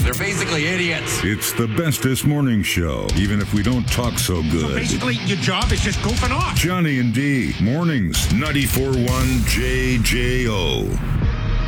They're basically idiots. It's the bestest morning show, even if we don't talk so good. So basically, your job is just goofing off. Johnny and D, mornings, 94.1 JJO.